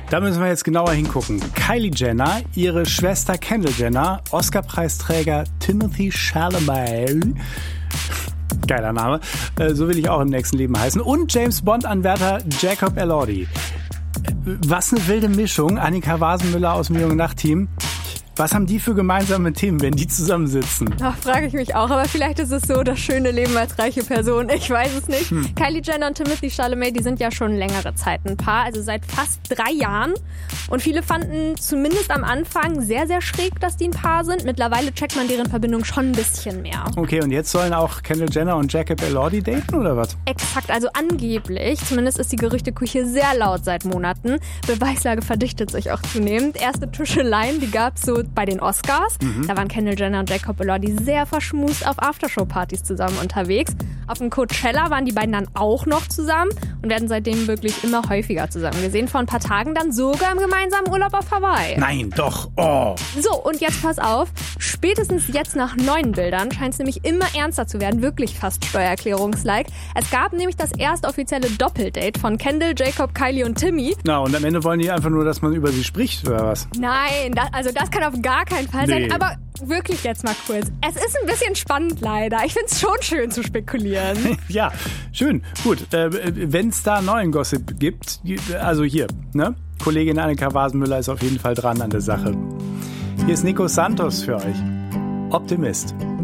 Da müssen wir jetzt genauer hingucken. Kylie Jenner, ihre Schwester Kendall Jenner, Oscar-Preisträger Timothée Chalamet, geiler Name, so will ich auch im nächsten Leben heißen, und James Bond-Anwärter Jacob Elordi. Was eine wilde Mischung. Annika Wasenmüller aus dem Jung-Nacht-Team. Was haben die für gemeinsame Themen, wenn die zusammensitzen? Ach, frage ich mich auch. Aber vielleicht ist es so das schöne Leben als reiche Person. Ich weiß es nicht. Kylie Jenner und Timothée Chalamet, die sind ja schon längere Zeit ein Paar. Also seit fast 3 Jahren. Und viele fanden zumindest am Anfang sehr, sehr schräg, dass die ein Paar sind. Mittlerweile checkt man deren Verbindung schon ein bisschen mehr. Okay, und jetzt sollen auch Kendall Jenner und Jacob Elordi daten, oder was? Exakt, also angeblich. Zumindest ist die Gerüchteküche sehr laut seit Monaten. Beweislage verdichtet sich auch zunehmend. Erste Tuscheleien, die gab es so bei den Oscars. Da waren Kendall Jenner und Jacob Elordi sehr verschmust auf Aftershow-Partys zusammen unterwegs. Auf dem Coachella waren die beiden dann auch noch zusammen und werden seitdem wirklich immer häufiger zusammen gesehen. Vor ein paar Tagen dann sogar im gemeinsamen Urlaub auf Hawaii. Nein, doch. Oh. So, und jetzt pass auf. Spätestens jetzt nach neuen Bildern scheint es nämlich immer ernster zu werden. Wirklich fast Steuererklärungslike. Es gab nämlich das erste offizielle Doppeldate von Kendall, Jacob, Kylie und Timmy. Na, und am Ende wollen die einfach nur, dass man über sie spricht, oder was? Nein, das kann auf gar keinen Fall sein. Aber wirklich jetzt mal kurz. Es ist ein bisschen spannend leider. Ich finde es schon schön zu spekulieren. Ja, schön. Gut, wenn es da neuen Gossip gibt, also hier, ne? Kollegin Annika Wasenmüller ist auf jeden Fall dran an der Sache. Hier ist Nico Santos für euch. Optimist.